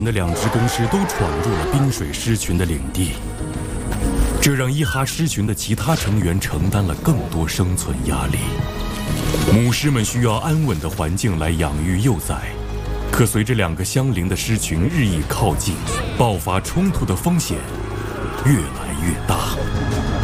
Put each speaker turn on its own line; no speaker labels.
的两只公狮都闯入了冰水狮群的领地，这让伊哈狮群的其他成员承担了更多生存压力。母狮们需要安稳的环境来养育幼崽，可随着两个相邻的狮群日益靠近，爆发冲突的风险越来越大。